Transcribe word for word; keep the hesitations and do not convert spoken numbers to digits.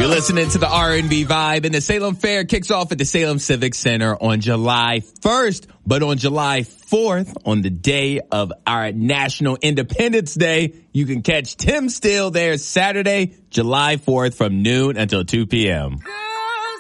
You're listening to the R and B Vibe, and the Salem Fair kicks off at the Salem Civic Center on July first. But on July fourth, on the day of our National Independence Day, you can catch Tim Steele there Saturday, July fourth from noon until two p.m.